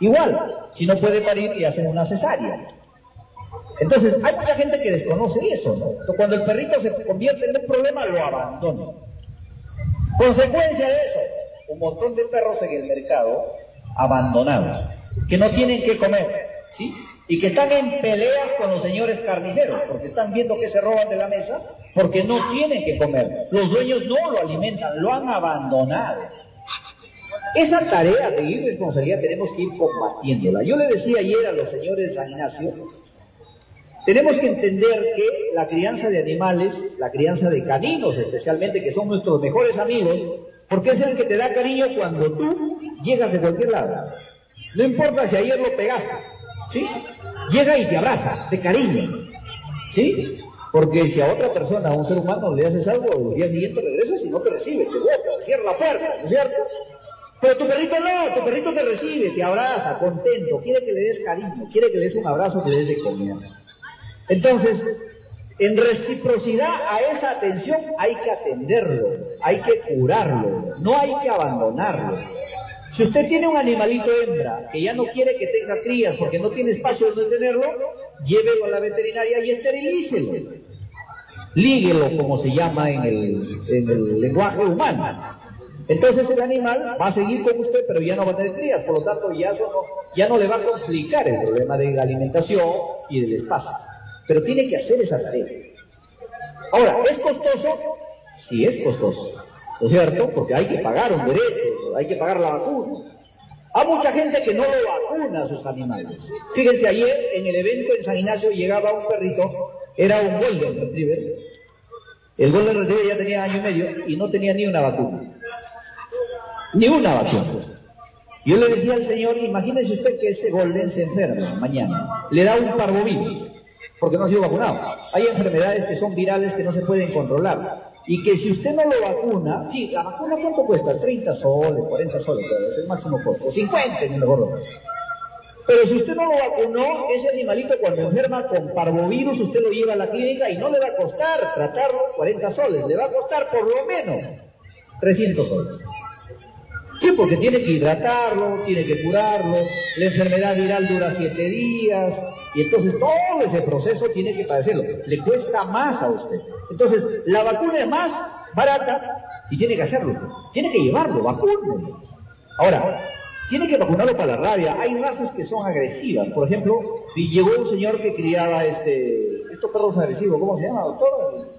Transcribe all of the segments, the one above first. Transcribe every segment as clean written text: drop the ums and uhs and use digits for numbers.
Igual, si no puede parir y hacen una cesárea. Entonces, hay mucha gente que desconoce eso, ¿no? Cuando el perrito se convierte en un problema, lo abandona. Consecuencia de eso, un montón de perros en el mercado abandonados, que no tienen que comer, ¿sí? Y que están en peleas con los señores carniceros, porque están viendo que se roban de la mesa, porque no tienen que comer. Los dueños no lo alimentan, lo han abandonado. Esa tarea de irresponsabilidad tenemos que ir combatiéndola. Yo le decía ayer a los señores de San Ignacio, tenemos que entender que la crianza de animales, la crianza de caninos especialmente, que son nuestros mejores amigos, porque es el que te da cariño cuando tú llegas de cualquier lado. No importa si ayer lo pegaste, ¿sí? Llega y te abraza, de cariño, ¿sí? Porque si a otra persona, a un ser humano, le haces algo, el día siguiente regresas y no te recibe, te bota, cierra la puerta, ¿no es cierto? Pero tu perrito no, tu perrito te recibe, te abraza, contento, quiere que le des cariño, quiere que le des un abrazo, que le des de comer. Entonces, en reciprocidad a esa atención hay que atenderlo, hay que curarlo, no hay que abandonarlo. Si usted tiene un animalito hembra que ya no quiere que tenga crías porque no tiene espacio donde tenerlo, llévelo a la veterinaria y esterilícelo. Líguelo, como se llama en el lenguaje humano. Entonces el animal va a seguir con usted, pero ya no va a tener crías, por lo tanto ya no le va a complicar el problema de la alimentación y del espacio. Pero tiene que hacer esa tarea. Ahora, ¿es costoso? Sí es costoso, ¿no es cierto? Porque hay que pagar un derecho, hay que pagar la vacuna. Hay mucha gente que no lo vacuna a sus animales. Fíjense, ayer en el evento en San Ignacio llegaba un perrito, era un Golden Retriever. El Golden Retriever ya tenía 1 año y medio y no tenía ni una vacuna. Ni una vacuna. Yo le decía al señor, imagínese usted que ese Golden se enferma mañana, le da un parvovirus, porque no ha sido vacunado. Hay enfermedades que son virales que no se pueden controlar. Y que si usted no lo vacuna, sí, la vacuna ¿cuánto cuesta? 30 soles, 40 soles, es el máximo costo, 50 en el mejor de los casos. Pero si usted no lo vacunó, ese animalito cuando enferma con parvovirus, usted lo lleva a la clínica y no le va a costar tratarlo 40 soles, le va a costar por lo menos 300 soles. Sí, porque tiene que hidratarlo, tiene que curarlo, la enfermedad viral dura 7 días, y entonces todo ese proceso tiene que padecerlo, le cuesta más a usted. Entonces, la vacuna es más barata y tiene que hacerlo, tiene que llevarlo, vacúnelo. Ahora, tiene que vacunarlo para la rabia. Hay razas que son agresivas, por ejemplo, y llegó un señor que criaba estos perros agresivos, ¿cómo se llama, doctor?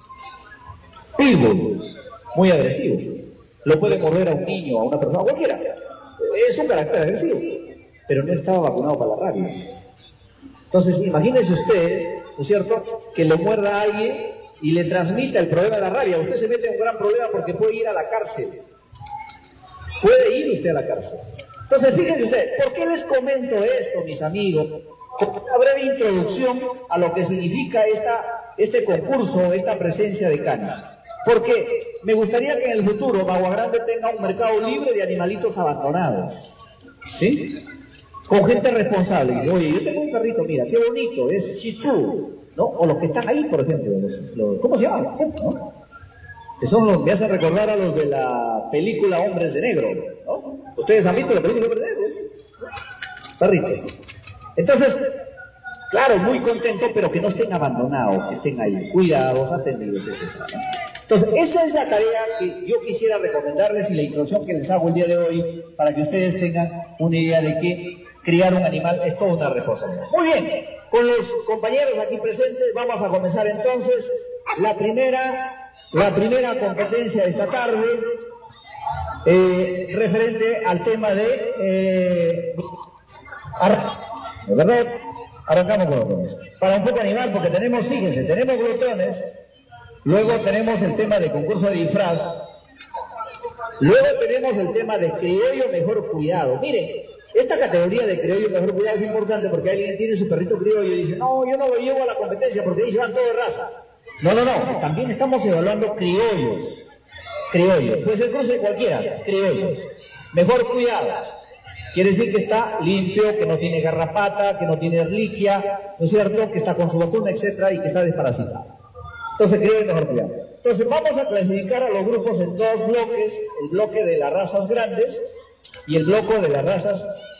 Pitbull, muy agresivo. Lo puede morder a un niño, a una persona, a cualquiera. Es un carácter agresivo, pero no estaba vacunado para la rabia. Entonces, imagínese usted, ¿no es cierto?, que lo muerda a alguien y le transmita el problema de la rabia. Usted se mete en un gran problema porque puede ir a la cárcel. Puede ir usted a la cárcel. Entonces, fíjense usted, ¿por qué les comento esto, mis amigos? Como una breve introducción a lo que significa este concurso, esta presencia de canis. Porque me gustaría que en el futuro Bagua Grande tenga un mercado libre de animalitos abandonados, ¿sí? Con gente responsable. Dice, oye, yo tengo un perrito, mira, qué bonito, es Shih Tzu, ¿no? O los que están ahí, por ejemplo, ¿cómo se llaman? ¿No? Que son me hacen recordar a los de la película Hombres de Negro, ¿no? ¿Ustedes han visto la película Hombres de Negro? Perrito. Entonces, claro, muy contento, pero que no estén abandonados, que estén ahí, cuidados, atendidos, etc. Entonces, esa es la tarea que yo quisiera recomendarles y la introducción que les hago el día de hoy para que ustedes tengan una idea de que criar un animal es toda una responsabilidad. Muy bien, con los compañeros aquí presentes vamos a comenzar entonces la primera competencia de esta tarde referente al tema de ¿verdad? Arrancamos con los glotones. Para un poco animar, porque tenemos, fíjense, tenemos glotones, luego tenemos el tema de concurso de disfraz, luego tenemos el tema de criollo mejor cuidado. Miren, esta categoría de criollo mejor cuidado es importante porque alguien tiene su perrito criollo y dice, no, yo no lo llevo a la competencia porque ahí se van todos de raza. No, también estamos evaluando criollos, puede ser cruce cualquiera, criollos, mejor cuidados. Quiere decir que está limpio, que no tiene garrapata, que no tiene reliquia, ¿no es cierto?, que está con su vacuna, etcétera, y que está desparasitado. Entonces, criollo mejor cuidado. Entonces, vamos a clasificar a los grupos en 2 bloques, el bloque de las razas grandes y el bloque de las razas